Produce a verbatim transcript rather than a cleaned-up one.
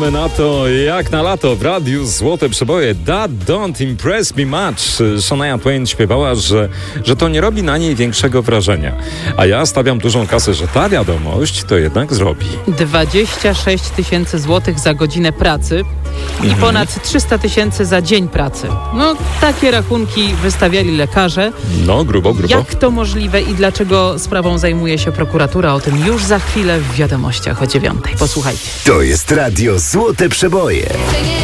Czekamy na to jak na lato w radiu Złote Przeboje. That don't impress me much. Shania Twain śpiewała, że, że to nie robi na niej większego wrażenia. A ja stawiam dużą kasę, że ta wiadomość to jednak zrobi. dwadzieścia sześć tysięcy złotych za godzinę pracy i Mhm. ponad trzysta tysięcy za dzień pracy. No, takie rachunki wystawiali lekarze. No, grubo, grubo. Jak to możliwe i dlaczego sprawą zajmuje się prokuratura? O tym już za chwilę w wiadomościach o dziewiątej. Posłuchajcie. To jest radio Złote Przeboje.